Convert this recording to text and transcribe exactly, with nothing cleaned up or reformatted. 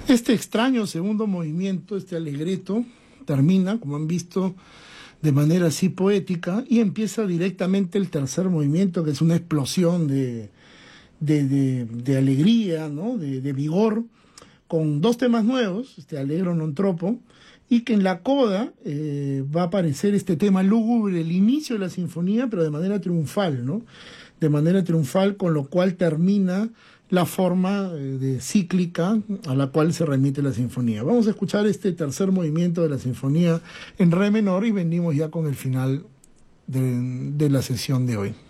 Este extraño segundo movimiento, este allegretto, termina, como han visto, de manera así poética, y empieza directamente el tercer movimiento, que es una explosión de, de, de, de alegría, ¿no? de, de vigor, con dos temas nuevos, este Allegro non troppo, y que en la coda eh, va a aparecer este tema lúgubre, el inicio de la sinfonía, pero de manera triunfal, ¿no? De manera triunfal, con lo cual termina la forma eh, de cíclica a la cual se remite la sinfonía. Vamos a escuchar este tercer movimiento de la sinfonía en re menor y venimos ya con el final de, de la sesión de hoy.